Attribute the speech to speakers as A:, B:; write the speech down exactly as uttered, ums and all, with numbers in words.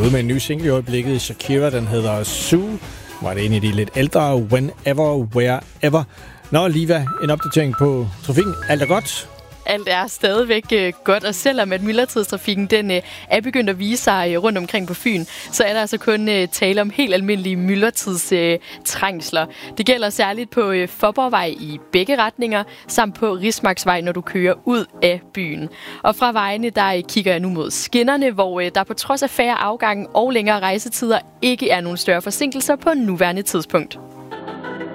A: ude med en ny single i øjeblikket. Shakira, den hedder Sue. Var det en af de lidt ældre, Whenever, Wherever. Nå, Liva, en opdatering på trafikken. Alt er godt?
B: Alt er stadigvæk øh, godt, og selvom at myldretidstrafikken den, øh, er begyndt at vise sig øh, rundt omkring på Fyn, så er der altså kun øh, tale om helt almindelige myldretidstrængsler. Øh, det gælder særligt på øh, Fåborgvej i begge retninger, samt på Rismarksvej, når du kører ud af byen. Og fra vejene, der øh, kigger jeg nu mod skinnerne, hvor øh, der på trods af færre afgange og længere rejsetider ikke er nogen større forsinkelser på nuværende tidspunkt.